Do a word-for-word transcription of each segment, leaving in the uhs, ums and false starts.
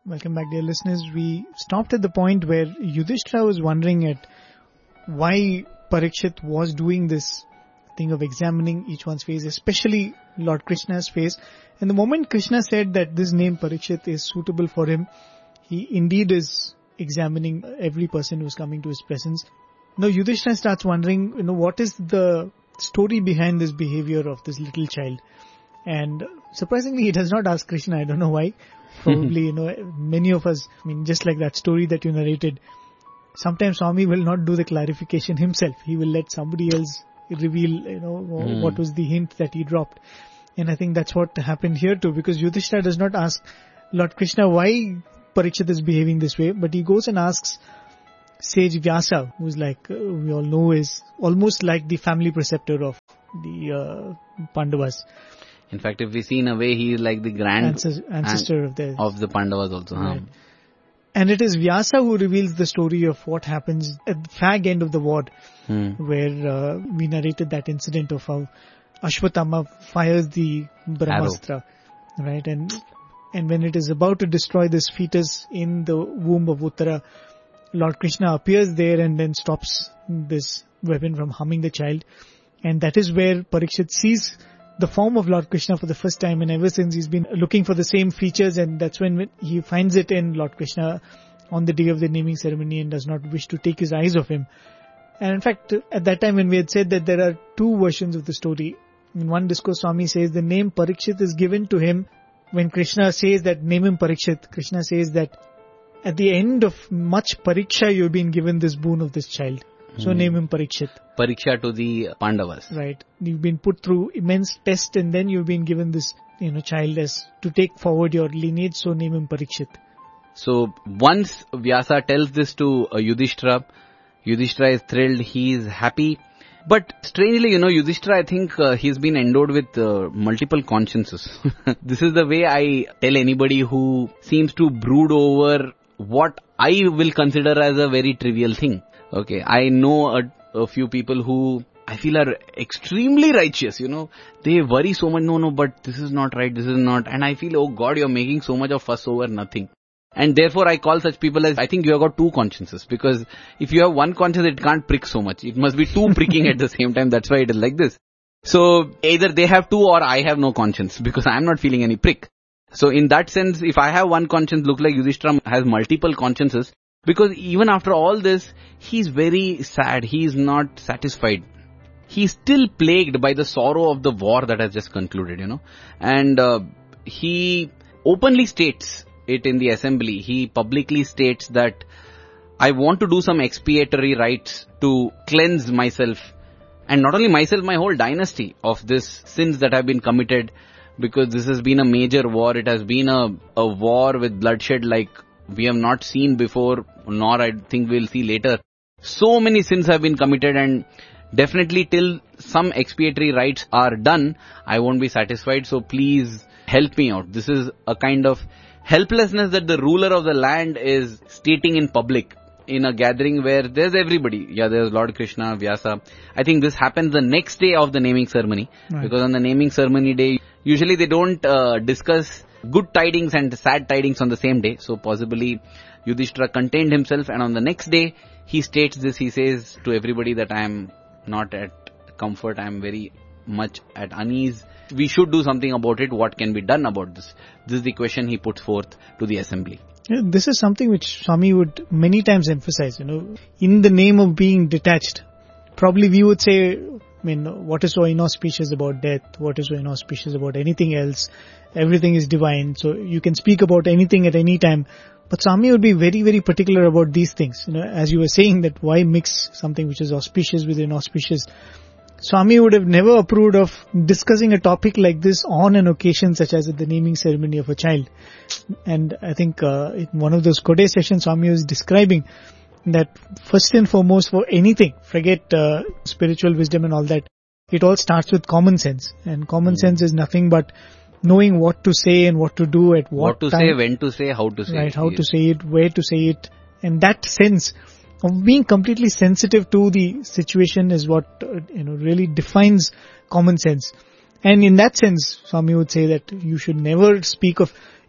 Welcome back, dear listeners. We stopped at the point where Yudhishthira was wondering at why Parikshit was doing this thing of examining each one's face, especially Lord Krishna's face. And the moment Krishna said that this name Parikshit is suitable for him, he indeed is examining every person who's coming to his presence. Now Yudhishthira starts wondering, you know, what is the story behind this behavior of this little child? And surprisingly, he does not ask Krishna. I don't know why. Probably, you know, many of us, I mean, just like that story that you narrated, sometimes Swami will not do the clarification himself. He will let somebody else reveal, you know, mm. what was the hint that he dropped. And I think that's what happened here too, because Yudhishthira does not ask Lord Krishna why Parikshit is behaving this way, but he goes and asks sage Vyasa, who's like, uh, we all know is almost like the family preceptor of the uh, Pandavas. In fact, if we see in a way, he is like the grand Ancest- ancestor an- of the of the Pandavas also. Right. Huh? And it is Vyasa who reveals the story of what happens at the fag end of the war, Hmm. where uh, we narrated that incident of how Ashwatthama fires the Brahmastra, right? And and when it is about to destroy this fetus in the womb of Uttara, Lord Krishna appears there and then stops this weapon from harming the child. And that is where Parikshit sees the form of Lord Krishna for the first time, and ever since he's been looking for the same features, and that's when he finds it in Lord Krishna on the day of the naming ceremony and does not wish to take his eyes off him. And in fact, at that time when we had said that there are two versions of the story, in one discourse Swami says the name Parikshit is given to him when Krishna says that name him Parikshit. Krishna says that at the end of much pariksha you've been given this boon of this child. So hmm. name him Parikshit. Pariksha to the Pandavas. Right. You've been put through immense test and then you've been given this, you know, child as to take forward your lineage. So name him Parikshit. So once Vyasa tells this to uh, Yudhishthira, Yudhishthira is thrilled, he is happy. But strangely, you know, Yudhishthira, I think uh, he's been endowed with uh, multiple consciences. This is the way I tell anybody who seems to brood over what I will consider as a very trivial thing. Okay, I know a, a few people who I feel are extremely righteous, you know. They worry so much, no, no, but this is not right, this is not. And I feel, oh God, you're making so much of fuss over nothing. And therefore I call such people as, I think you have got two consciences. Because if you have one conscience, it can't prick so much. It must be two pricking at the same time. That's why it is like this. So either they have two or I have no conscience, because I am not feeling any prick. So in that sense, if I have one conscience, look like Yudhishthira has multiple consciences. Because even after all this, he's very sad. He is not satisfied. He's still plagued by the sorrow of the war that has just concluded, you know. And uh, he openly states it in the assembly. He publicly states that I want to do some expiatory rites to cleanse myself. And not only myself, my whole dynasty of this sins that have been committed. Because this has been a major war. It has been a, a war with bloodshed like we have not seen before, nor I think we'll see later. So many sins have been committed, and definitely till some expiatory rites are done, I won't be satisfied. So please help me out. This is a kind of helplessness that the ruler of the land is stating in public, in a gathering where there's everybody. Yeah, there's Lord Krishna, Vyasa. I think this happens the next day of the naming ceremony. Right. Because on the naming ceremony day, usually they don't uh, discuss good tidings and sad tidings on the same day. So possibly Yudhishthira contained himself, and on the next day he states this. He says to everybody that I am not at comfort, I am very much at unease. We should do something about it. What can be done about this? This is the question he puts forth to the assembly. Yeah, this is something which Swami would many times emphasize, you know, in the name of being detached. Probably we would say, I mean, what is so inauspicious about death? What is so inauspicious about anything else? Everything is divine, so you can speak about anything at any time. But Swami would be very, very particular about these things. You know, as you were saying, that why mix something which is auspicious with inauspicious? Swami would have never approved of discussing a topic like this on an occasion such as at the naming ceremony of a child. And I think uh, in one of those Kode sessions, Swami was describing that first and foremost for anything, forget uh, spiritual wisdom and all that, it all starts with common sense. And common mm. sense is nothing but knowing what to say and what to do at what, what to time. say, when to say, how to say right, it. how yes. to say it, where to say it. And that sense of being completely sensitive to the situation is what uh, you know really defines common sense. And in that sense, Swami would say that you should never speak of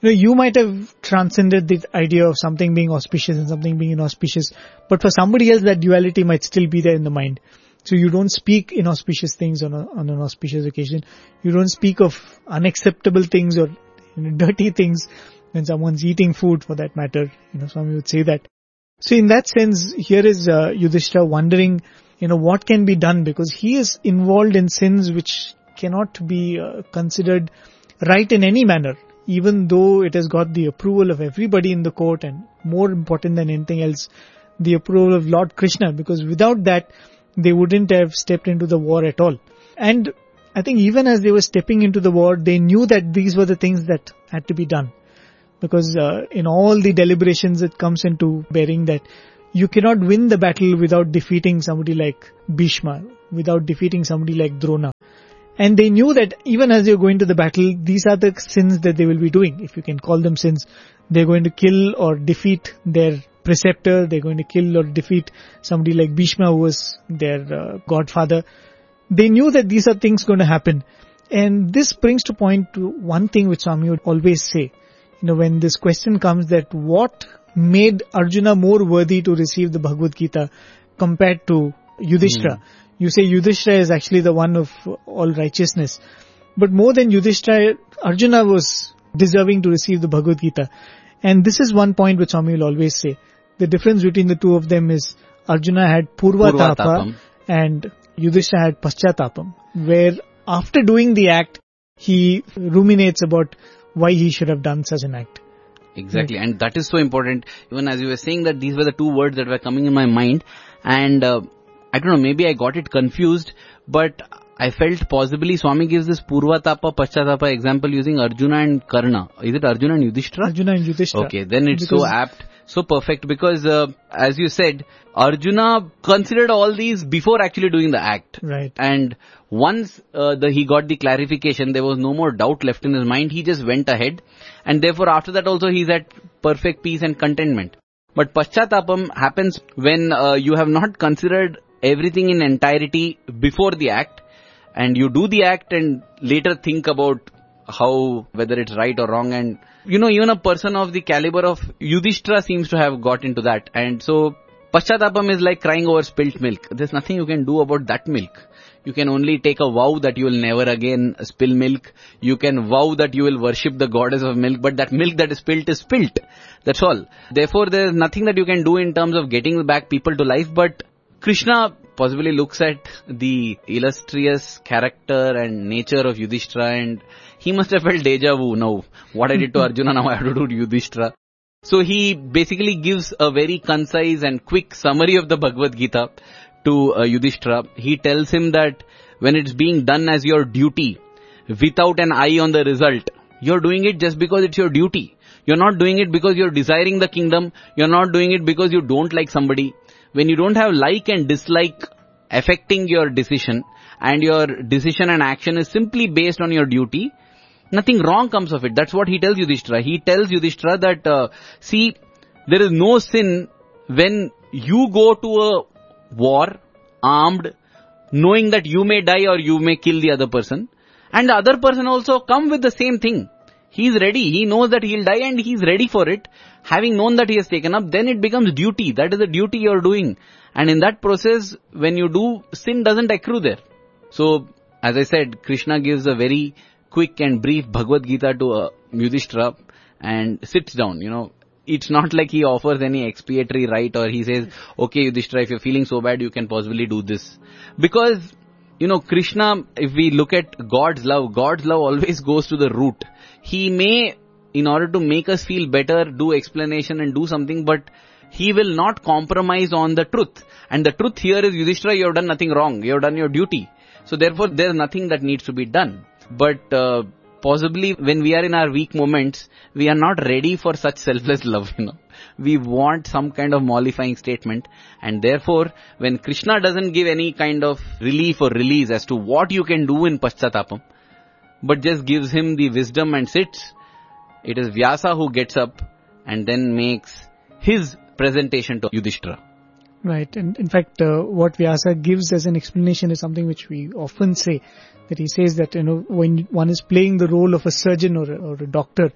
You know, you might have transcended the idea of something being auspicious and something being inauspicious, but for somebody else that duality might still be there in the mind. So you don't speak inauspicious things on, a, on an auspicious occasion. You don't speak of unacceptable things or, you know, dirty things when someone's eating food, for that matter. You know, some would say that. So in that sense, here is uh, Yudhishthira wondering, you know, what can be done, because he is involved in sins which cannot be uh, considered right in any manner, even though it has got the approval of everybody in the court, and more important than anything else, the approval of Lord Krishna, because without that, they wouldn't have stepped into the war at all. And I think even as they were stepping into the war, they knew that these were the things that had to be done. Because uh, in all the deliberations it comes into bearing that you cannot win the battle without defeating somebody like Bhishma, without defeating somebody like Drona. And they knew that even as you're going to the battle, these are the sins that they will be doing, if you can call them sins. They're going to kill or defeat their preceptor, they're going to kill or defeat somebody like Bhishma, who was their uh, godfather. They knew that these are things going to happen. And this brings to point to one thing which Swami would always say. You know, when this question comes that what made Arjuna more worthy to receive the Bhagavad Gita compared to Yudhishthira? Mm. You say Yudhishthira is actually the one of all righteousness. But more than Yudhishthira, Arjuna was deserving to receive the Bhagavad Gita. And this is one point which Swami will always say. The difference between the two of them is Arjuna had Purva, Purva Tapa tapam. And Yudhishthira had Paschatapam, where after doing the act, he ruminates about why he should have done such an act. Exactly, right. And that is so important. Even as you were saying that, these were the two words that were coming in my mind, and uh, I don't know, maybe I got it confused, but I felt possibly Swami gives this Purvatapa, Paschatapa example using Arjuna and Karna. Is it Arjuna and Yudhishthira? Arjuna and Yudhishthira. Okay, then it's because so apt, so perfect, because uh, as you said, Arjuna considered all these before actually doing the act. Right. And once uh, the, he got the clarification, there was no more doubt left in his mind, he just went ahead. And therefore after that also he's at perfect peace and contentment. But Paschatapam happens when uh, you have not considered everything in entirety before the act, and you do the act and later think about how, whether it's right or wrong. And you know, even a person of the caliber of Yudhishthira seems to have got into that. And so Paschatapam is like crying over spilt milk. There's nothing you can do about that milk. You can only take a vow that you will never again spill milk. You can vow that you will worship the goddess of milk, but that milk that is spilt is spilt. That's all. Therefore, there is nothing that you can do in terms of getting back people to life. But Krishna possibly looks at the illustrious character and nature of Yudhishthira, and he must have felt deja vu. Now, what I did to Arjuna, now I have to do to Yudhishthira. So he basically gives a very concise and quick summary of the Bhagavad Gita to uh, Yudhishthira. He tells him that when it's being done as your duty, without an eye on the result, you're doing it just because it's your duty. You're not doing it because you're desiring the kingdom. You're not doing it because you don't like somebody. When you don't have like and dislike affecting your decision, and your decision and action is simply based on your duty, nothing wrong comes of it. That's what he tells Yudhishthira. He tells Yudhishthira that, uh, see, there is no sin when you go to a war, armed, knowing that you may die or you may kill the other person. And the other person also come with the same thing. He is ready. He knows that he will die and he is ready for it. Having known that he has taken up, then it becomes duty. That is the duty you are doing. And in that process, when you do, sin doesn't accrue there. So, as I said, Krishna gives a very quick and brief Bhagavad Gita to uh, Yudhishthira and sits down, you know. It's not like he offers any expiatory right, or he says, okay Yudhishthira, if you're feeling so bad, you can possibly do this. Because, you know, Krishna, if we look at God's love, God's love always goes to the root. He may, in order to make us feel better, do explanation and do something, but he will not compromise on the truth. And the truth here is, Yudhishthira, you have done nothing wrong. You have done your duty. So therefore, there is nothing that needs to be done. But uh, possibly when we are in our weak moments, we are not ready for such selfless love, you know. We want some kind of mollifying statement. And therefore, when Krishna doesn't give any kind of relief or release as to what you can do in Paschatapam, but just gives him the wisdom and sits, it is Vyasa who gets up and then makes his presentation to Yudhishthira. Right. And in fact, uh, what Vyasa gives as an explanation is something which we often say. That he says that, you know, when one is playing the role of a surgeon or a, or a doctor,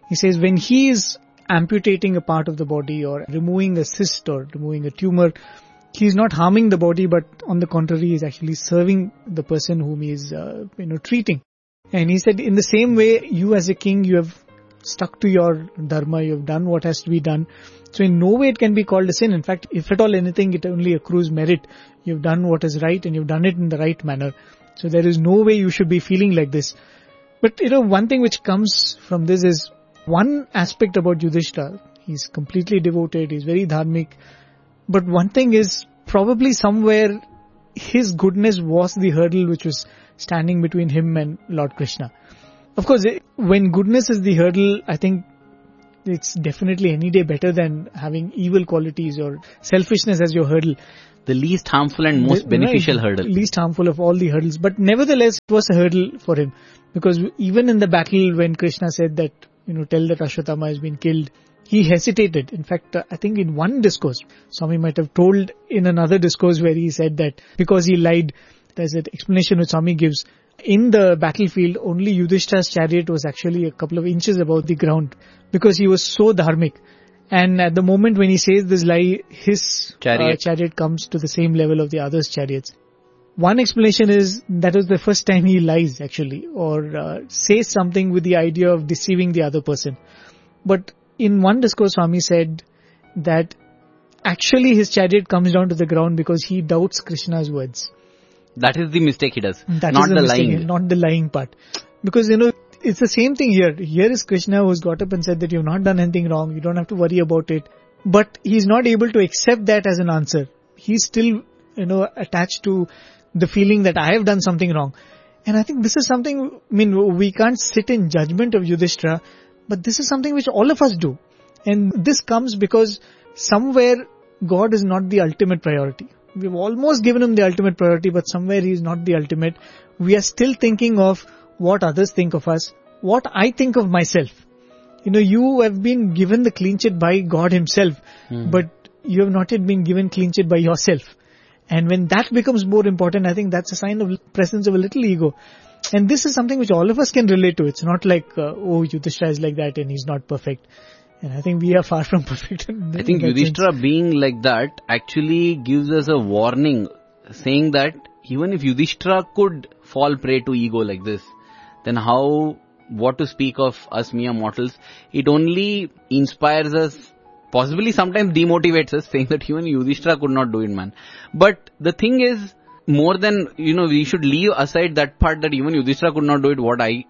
He says when he is amputating a part of the body or removing a cyst or removing a tumor, he is not harming the body, but on the contrary, he is actually serving the person whom he is, uh, you know, treating. And he said, in the same way, you as a king, you have stuck to your dharma, you have done what has to be done. So in no way it can be called a sin. In fact, if at all anything, it only accrues merit. You've done what is right and you've done it in the right manner. So there is no way you should be feeling like this. But, you know, one thing which comes from this is one aspect about Yudhishthira. He's completely devoted, he's very dharmic. But one thing is, probably somewhere his goodness was the hurdle which was standing between him and Lord Krishna. Of course, when goodness is the hurdle, I think it's definitely any day better than having evil qualities or selfishness as your hurdle. The least harmful and most the, beneficial right, hurdle. Least harmful of all the hurdles. But nevertheless, it was a hurdle for him. Because even in the battle when Krishna said that, you know, tell that Ashwatthama has been killed, he hesitated. In fact, uh, I think in one discourse, Swami might have told in another discourse where he said that because he lied, there's an explanation which Swami gives. In the battlefield, only Yudhishthira's chariot was actually a couple of inches above the ground because he was so dharmic. And at the moment when he says this lie, his chariot, uh, chariot comes to the same level of the others' chariots. One explanation is that was the first time he lies actually, or uh, says something with the idea of deceiving the other person. But in one discourse, Swami said that actually his chariot comes down to the ground because he doubts Krishna's words. That is the mistake he does, that not is the, the mistake, lying. Not the lying part. Because, you know, it's the same thing here. Here is Krishna who's got up and said that you've not done anything wrong, you don't have to worry about it. But he's not able to accept that as an answer. He's still, you know, attached to the feeling that I have done something wrong. And I think this is something, I mean, we can't sit in judgment of Yudhishthira, but this is something which all of us do. And this comes because somewhere God is not the ultimate priority. We've almost given him the ultimate priority, but somewhere he is not the ultimate. We are still thinking of what others think of us, what I think of myself. You know, you have been given the clean sheet by God himself, mm. but you have not yet been given clean sheet by yourself. And when that becomes more important, I think that's a sign of presence of a little ego. And this is something which all of us can relate to. It's not like, uh, oh, Yudhishthira is like that and he's not perfect. And I think we are far from perfect. I think Yudhishthira sense. Being like that actually gives us a warning, saying that even if Yudhishthira could fall prey to ego like this, then how, what to speak of us mere mortals? It only inspires us, possibly sometimes demotivates us, saying that even Yudhishthira could not do it, man. But the thing is, more than, you know, we should leave aside that part that even Yudhishthira could not do it, what I,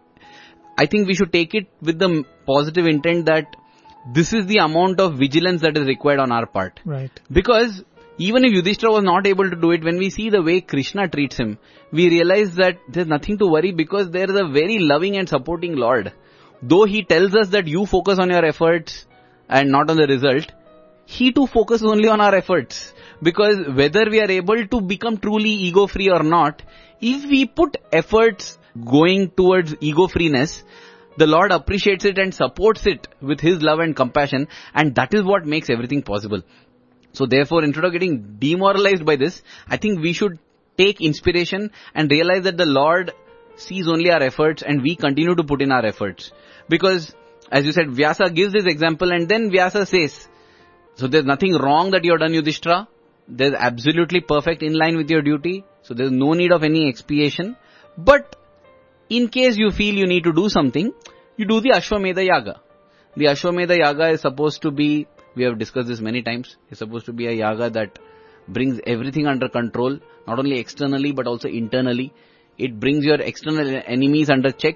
I think we should take it with the positive intent that this is the amount of vigilance that is required on our part. Right. Because even if Yudhishthira was not able to do it, when we see the way Krishna treats him, we realize that there's nothing to worry because there is a very loving and supporting Lord. Though he tells us that you focus on your efforts and not on the result, he too focuses only on our efforts. Because whether we are able to become truly ego-free or not, if we put efforts going towards ego-freeness, the Lord appreciates it and supports it with his love and compassion, and that is what makes everything possible. So therefore, instead of getting demoralized by this, I think we should take inspiration and realize that the Lord sees only our efforts and we continue to put in our efforts. Because, as you said, Vyasa gives this example and then Vyasa says, so there's nothing wrong that you have done, Yudhishthira. There's absolutely perfect in line with your duty. So there's no need of any expiation. But in case you feel you need to do something, you do the Ashwamedha Yaga. The Ashwamedha Yaga is supposed to be, we have discussed this many times, it's supposed to be a yaga that brings everything under control, not only externally but also internally. It brings your external enemies under check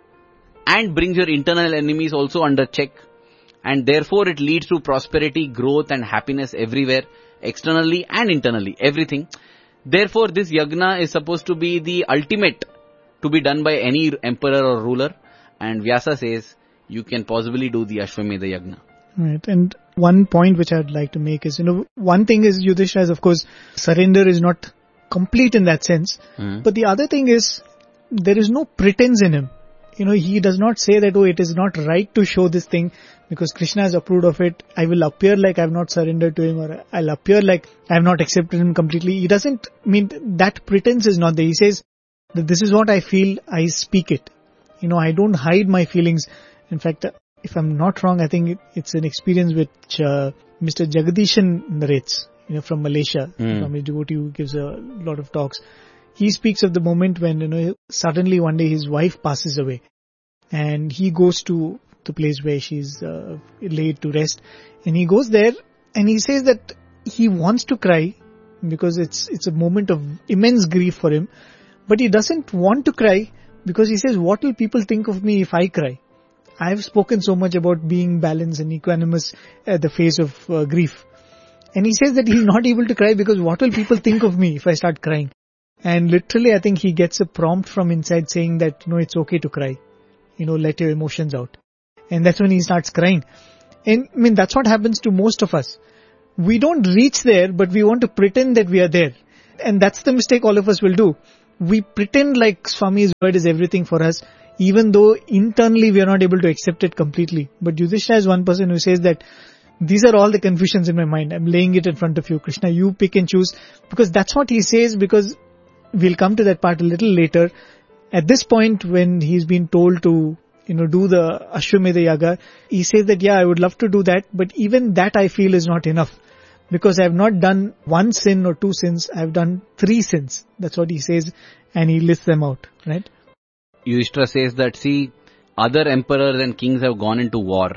and brings your internal enemies also under check. And therefore it leads to prosperity, growth and happiness everywhere, externally and internally, everything. Therefore this yagna is supposed to be the ultimate to be done by any emperor or ruler. And Vyasa says, you can possibly do the Ashwamedha Yagna. Right. And one point which I'd like to make is, you know, one thing is Yudhishthira is, of course, surrender is not complete in that sense. Mm-hmm. But the other thing is, there is no pretense in him. You know, he does not say that, oh, it is not right to show this thing because Krishna has approved of it. I will appear like I have not surrendered to him, or I'll appear like I have not accepted him completely. He doesn't mean that pretense is not there. He says that this is what I feel, I speak it. You know, I don't hide my feelings. In fact, if I'm not wrong, I think it, it's an experience which uh, Mister Jagadishan narrates, you know, from Malaysia, Mm. from a devotee who gives a lot of talks. He speaks of the moment when, you know, suddenly one day his wife passes away, and he goes to the place where she's uh, laid to rest, and he goes there, and he says that he wants to cry because it's it's a moment of immense grief for him, but he doesn't want to cry because he says, what will people think of me if I cry? I have spoken so much about being balanced and equanimous at the face of uh, grief. And he says that he's not able to cry because what will people think of me if I start crying? And literally, I think he gets a prompt from inside saying that, no, it's okay to cry. You know, let your emotions out. And that's when he starts crying. And I mean, that's what happens to most of us. We don't reach there, but we want to pretend that we are there. And that's the mistake all of us will do. We pretend like Swami's word is everything for us, even though internally we are not able to accept it completely. But Yudhishthira is one person who says that these are all the confusions in my mind. I'm laying it in front of you. Krishna, you pick and choose. Because that's what he says, because we'll come to that part a little later. At this point, when he's been told to, you know, do the Ashwamedha Yaga, he says that, yeah, I would love to do that, but even that I feel is not enough. Because I have not done one sin or two sins, I have done three sins. That's what he says, and he lists them out, right? Yudhishthira says that, see, other emperors and kings have gone into war,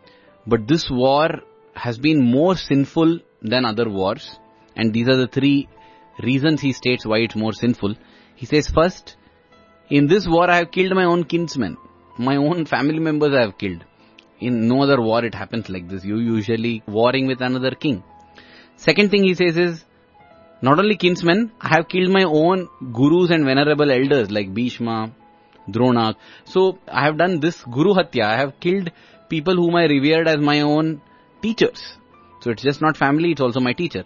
but this war has been more sinful than other wars, and these are the three reasons he states why it's more sinful. He says, first, in this war I have killed my own kinsmen, my own family members I have killed. In no other war it happens like this. You usually warring with another king. Second thing he says is, not only kinsmen, I have killed my own gurus and venerable elders like Bhishma, Drona. So I have done this Guru Hatya. I have killed people whom I revered as my own teachers. So it's just not family, it's also my teacher.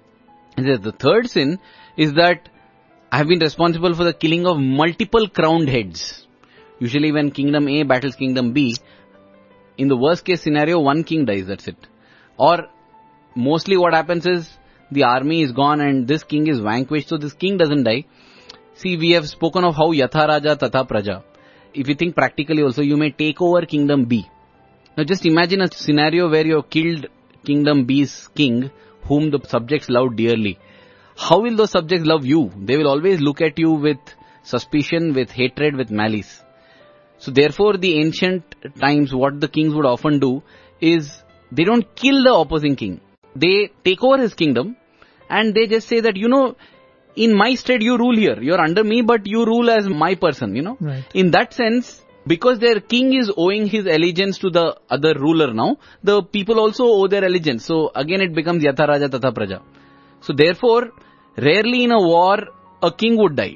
And the third sin is that I have been responsible for the killing of multiple crowned heads. Usually when Kingdom A battles Kingdom B, in the worst case scenario, one king dies, that's it. Or mostly what happens is, the army is gone and this king is vanquished, so this king doesn't die. See, we have spoken of how Yatha Raja Tatha Praja. If you think practically also, you may take over Kingdom B. Now just imagine a scenario where you have killed Kingdom B's king, whom the subjects love dearly. How will those subjects love you? They will always look at you with suspicion, with hatred, with malice. So therefore, the ancient times, what the kings would often do is, they don't kill the opposing king. They take over his kingdom and they just say that, you know, in my stead you rule here. You're under me, but you rule as my person, you know. Right. In that sense, because their king is owing his allegiance to the other ruler now, the people also owe their allegiance. So again it becomes Yatha Raja Tatha Praja. So therefore, rarely in a war, a king would die.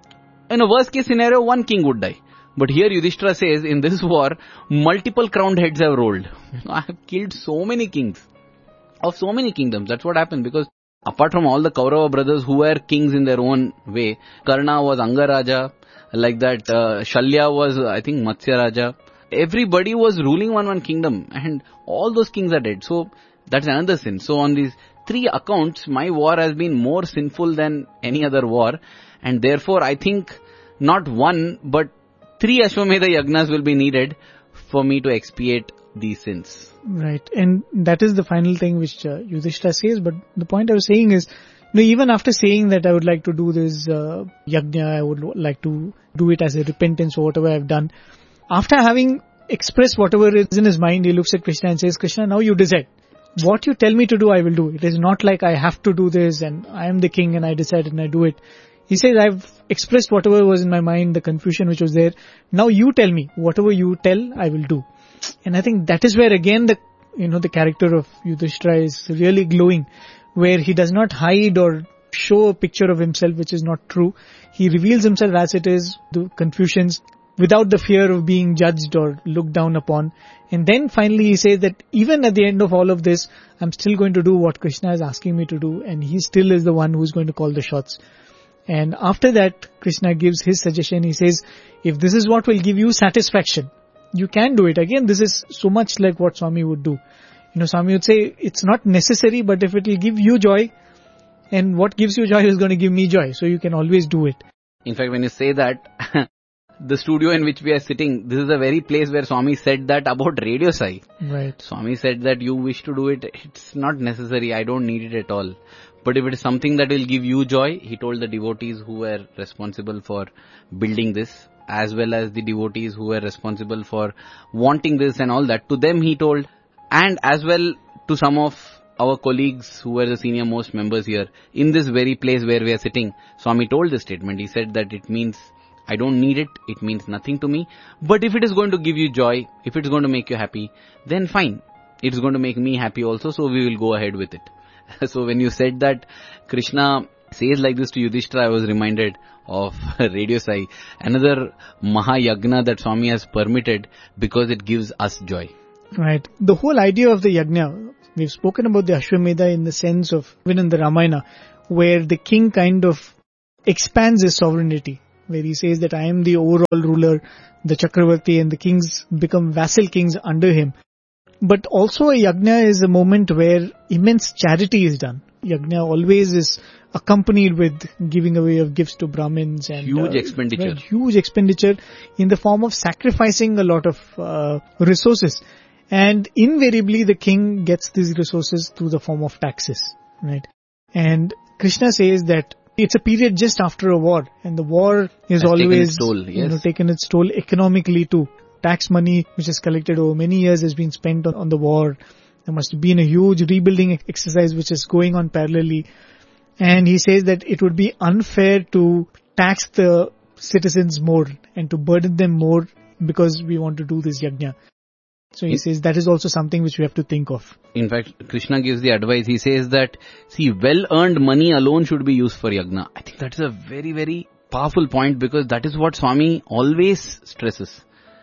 In a worst case scenario, one king would die. But here Yudhishthira says, in this war, multiple crowned heads have rolled. I have killed so many kings of so many kingdoms. That's what happened, because apart from all the Kaurava brothers who were kings in their own way, Karna was Angaraja, like that, uh, Shalya was, I think, Matsya Raja. Everybody was ruling one one kingdom, and all those kings are dead. So that's another sin. So on these three accounts, my war has been more sinful than any other war, and therefore I think not one, but three Ashwamedha Yagnas will be needed for me to expiate these sins. Right. And that is the final thing which uh, Yudhishthira says. But the point I was saying is, you know, even after saying that I would like to do this uh, yajna, I would like to do it as a repentance for whatever I've done. After having expressed whatever is in his mind, he looks at Krishna and says, Krishna, now you decide. What you tell me to do, I will do. It is not like I have to do this and I am the king and I decide and I do it. He says, I've expressed whatever was in my mind, the confusion which was there. Now you tell me, whatever you tell, I will do. And I think that is where again the, you know, the character of Yudhishthira is really glowing, where he does not hide or show a picture of himself which is not true. He reveals himself as it is, the confusions, without the fear of being judged or looked down upon. And then finally he says that even at the end of all of this, I'm still going to do what Krishna is asking me to do, and he still is the one who is going to call the shots. And after that, Krishna gives his suggestion. He says, if this is what will give you satisfaction, you can do it. Again, this is so much like what Swami would do. You know, Swami would say, it's not necessary, but if it will give you joy, and what gives you joy is going to give me joy. So you can always do it. In fact, when you say that, the studio in which we are sitting, this is the very place where Swami said that about Radio Sai. Right. Swami said that you wish to do it, it's not necessary, I don't need it at all. But if it is something that will give you joy, he told the devotees who were responsible for building this, as well as the devotees who were responsible for wanting this and all that, to them he told, and as well to some of our colleagues who were the senior most members here, in this very place where we are sitting, Swami told this statement. He said that it means, I don't need it, it means nothing to me, but if it is going to give you joy, if it is going to make you happy, then fine. It's going to make me happy also, so we will go ahead with it. So when you said that Krishna says like this to Yudhishthira, I was reminded of Radio Sai, another Mahayagna that Swami has permitted because it gives us joy. Right. The whole idea of the yajna, we've spoken about the Ashwamedha in the sense of, even in the Ramayana, where the king kind of expands his sovereignty, where he says that I am the overall ruler, the Chakravarti, and the kings become vassal kings under him. But also a yajna is a moment where immense charity is done. Yajna always is accompanied with giving away of gifts to Brahmins and huge uh, expenditure. Right, huge expenditure in the form of sacrificing a lot of uh, resources. And invariably the king gets these resources through the form of taxes. Right. And Krishna says that it's a period just after a war, and the war is Has always taken its toll, yes. you know, taken its toll economically too. Tax money which is collected over many years has been spent on, on the war. There must have been a huge rebuilding exercise which is going on parallelly. And he says that it would be unfair to tax the citizens more and to burden them more because we want to do this yajna. So he it, says that is also something which we have to think of. In fact, Krishna gives the advice. He says that, see, well-earned money alone should be used for yajna. I think that is a very, very powerful point, because that is what Swami always stresses.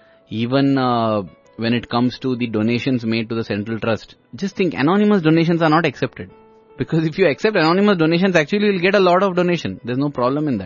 Even uh, when it comes to the donations made to the Central Trust, just think, anonymous donations are not accepted. Because if you accept anonymous donations, actually you will get a lot of donation. There's no problem in that.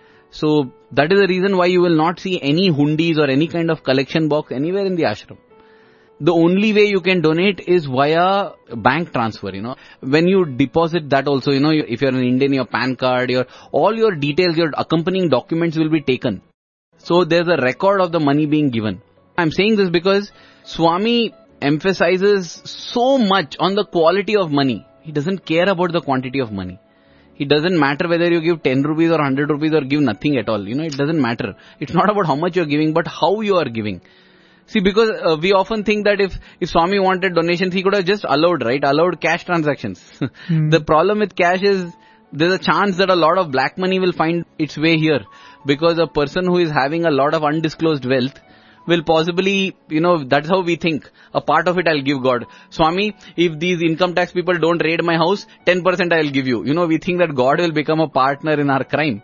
So that is the reason why you will not see any hundis or any kind of collection box anywhere in the ashram. The only way you can donate is via bank transfer, you know. When you deposit that also, you know, if you're an Indian, your PAN card, your all your details, your accompanying documents will be taken. So there's a record of the money being given. I'm saying this because Swami emphasizes so much on the quality of money. He doesn't care about the quantity of money. It doesn't matter whether you give ten rupees or one hundred rupees or give nothing at all. You know, it doesn't matter. It's not about how much you're giving, but how you are giving. See, because uh, we often think that if, if Swami wanted donations, he could have just allowed, right? Allowed cash transactions. Hmm. The problem with cash is there's a chance that a lot of black money will find its way here. Because a person who is having a lot of undisclosed wealth will possibly, you know, that's how we think. A part of it I'll give God. Swami, if these income tax people don't raid my house, ten percent I'll give you. You know, we think that God will become a partner in our crime.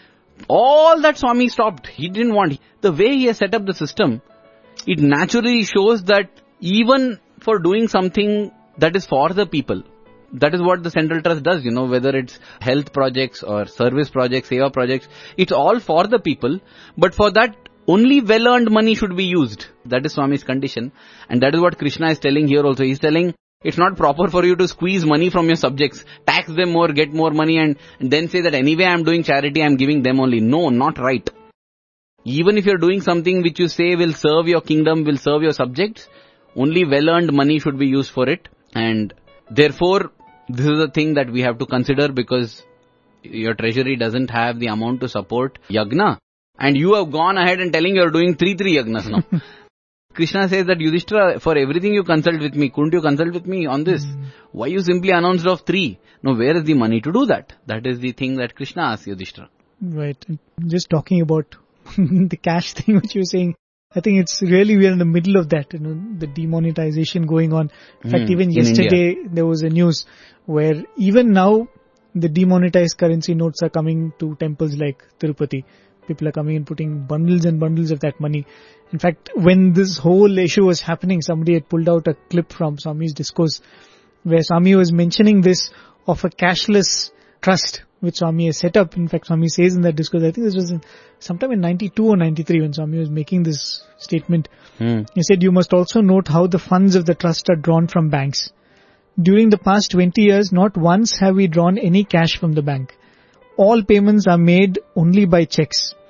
All that Swami stopped. He didn't want. The way he has set up the system, it naturally shows that even for doing something that is for the people, that is what the Central Trust does, you know, whether it's health projects or service projects, seva projects, it's all for the people, but for that, only well-earned money should be used. That is Swami's condition, and that is what Krishna is telling here also. He's telling, it's not proper for you to squeeze money from your subjects, tax them more, get more money, and, and then say that anyway I'm doing charity, I'm giving them only. No, not right. Even if you're doing something which you say will serve your kingdom, will serve your subjects, only well-earned money should be used for it. And therefore, this is a thing that we have to consider, because your treasury doesn't have the amount to support yagna. And you have gone ahead and telling you're doing three, three yagnas now. Krishna says that, Yudhishthira, for everything you consult with me, couldn't you consult with me on this? Mm. Why you simply announced of three? No, where is the money to do that? That is the thing that Krishna asks Yudhishthira. Right. Just talking about the cash thing which you were saying, I think it's really, we are in the middle of that, you know, the demonetization going on. In fact, mm, even yesterday India, there was a news where even now the demonetized currency notes are coming to temples like Tirupati. People are coming and putting bundles and bundles of that money. In fact, when this whole issue was happening, somebody had pulled out a clip from Swami's discourse where Swami was mentioning this of a cashless trust which Swami has set up. In fact, Swami says in that discourse, I think this was in, sometime in ninety-two or ninety-three when Swami was making this statement. Hmm. He said, you must also note how the funds of the trust are drawn from banks. During the past twenty years, not once have we drawn any cash from the bank. All payments are made only by checks.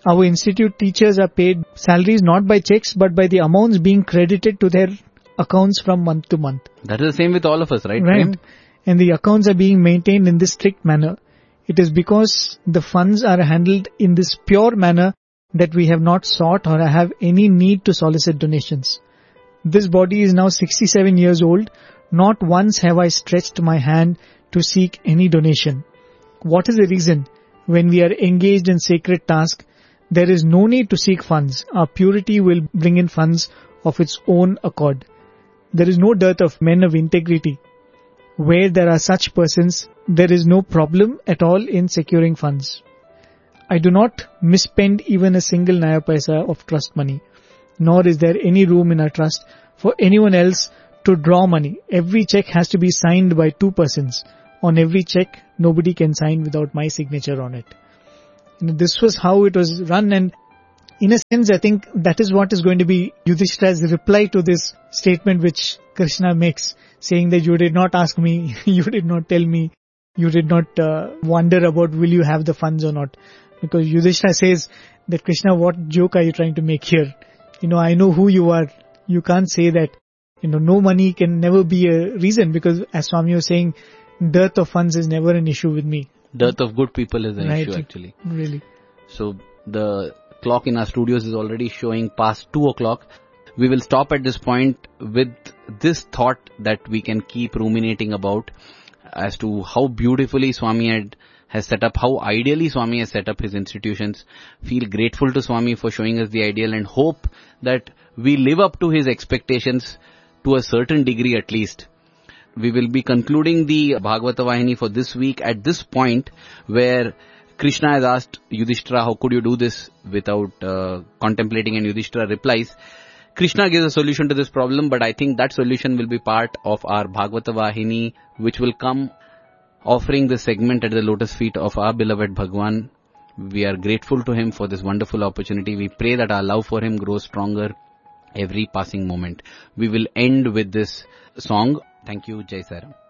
Our institute teachers are paid salaries not by checks but by the amounts being credited to their accounts from month to month. That is the same with all of us, right? Right. Prem? And the accounts are being maintained in this strict manner. It is because the funds are handled in this pure manner that we have not sought or have any need to solicit donations. This body is now sixty-seven years old. Not once have I stretched my hand to seek any donation. What is the reason? When we are engaged in sacred task, there is no need to seek funds. Our purity will bring in funds of its own accord. There is no dearth of men of integrity. Where there are such persons, there is no problem at all in securing funds. I do not misspend even a single naya paisa of trust money, nor is there any room in our trust for anyone else to draw money. Every check has to be signed by two persons. On every check, nobody can sign without my signature on it. And this was how it was run, and in a sense, I think that is what is going to be Yudhishthira's reply to this statement which Krishna makes, saying that you did not ask me, you did not tell me, you did not uh, wonder about will you have the funds or not. Because Yudhishthira says that Krishna, what joke are you trying to make here? You know, I know who you are. You can't say that. You know, no money can never be a reason, because as Swami was saying, dearth of funds is never an issue with me. Dearth of good people is an right. issue actually. Really. So the clock in our studios is already showing past two o'clock. We will stop at this point with this thought that we can keep ruminating about as to how beautifully Swami had, has set up, how ideally Swami has set up his institutions. Feel grateful to Swami for showing us the ideal and hope that we live up to his expectations to a certain degree at least. We will be concluding the Bhagavata Vahini for this week at this point where Krishna has asked Yudhishthira, how could you do this without uh, contemplating, and Yudhishthira replies. Krishna gives a solution to this problem, but I think that solution will be part of our Bhagavata Vahini, which will come offering this segment at the lotus feet of our beloved Bhagwan. We are grateful to him for this wonderful opportunity. We pray that our love for him grows stronger every passing moment. We will end with this song. Thank you. Jai Sai Ram.